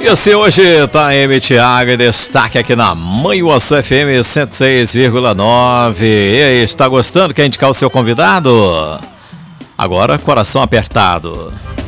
E assim hoje tá M. Thiago em destaque aqui na Mãe Uaçu FM 106,9. E aí, está gostando? Quer indicar o seu convidado? Agora, coração apertado.